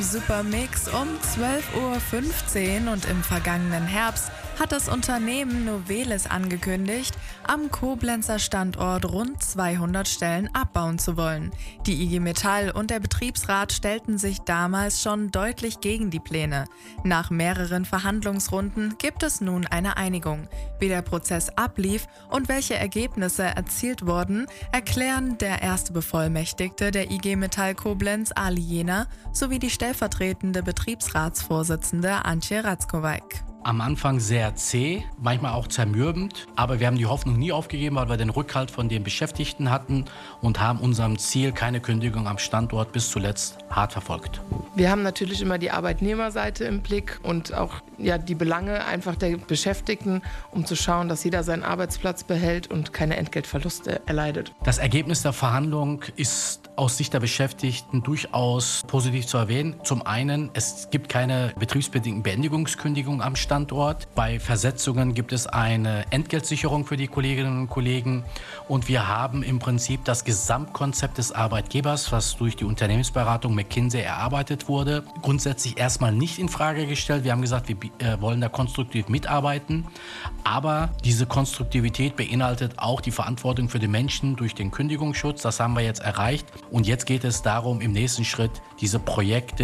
Supermix um 12:15 Uhr und im vergangenen Herbst hat das Unternehmen Novelis angekündigt, am Koblenzer Standort rund 200 Stellen abbauen zu wollen. Die IG Metall und der Betriebsrat stellten sich damals schon deutlich gegen die Pläne. Nach mehreren Verhandlungsrunden gibt es nun eine Einigung. Wie der Prozess ablief und welche Ergebnisse erzielt wurden, erklären der erste Bevollmächtigte der IG Metall Koblenz, Ali Jena, sowie die stellvertretende Betriebsratsvorsitzende Antje Ratzkowijk. Am Anfang sehr zäh, manchmal auch zermürbend, aber wir haben die Hoffnung nie aufgegeben, weil wir den Rückhalt von den Beschäftigten hatten und haben unserem Ziel, keine Kündigung am Standort, bis zuletzt hart verfolgt. Wir haben natürlich immer die Arbeitnehmerseite im Blick und auch die Belange einfach der Beschäftigten, um zu schauen, dass jeder seinen Arbeitsplatz behält und keine Entgeltverluste erleidet. Das Ergebnis der Verhandlung ist aus Sicht der Beschäftigten durchaus positiv zu erwähnen. Zum einen, es gibt keine betriebsbedingten Beendigungskündigungen am Standort. Bei Versetzungen gibt es eine Entgeltsicherung für die Kolleginnen und Kollegen. Und wir haben im Prinzip das Gesamtkonzept des Arbeitgebers, was durch die Unternehmensberatung McKinsey erarbeitet wurde, grundsätzlich erstmal nicht in Frage gestellt. Wir haben gesagt, wir wollen da konstruktiv mitarbeiten. Aber diese Konstruktivität beinhaltet auch die Verantwortung für die Menschen durch den Kündigungsschutz. Das haben wir jetzt erreicht. Und jetzt geht es darum, im nächsten Schritt diese Projekte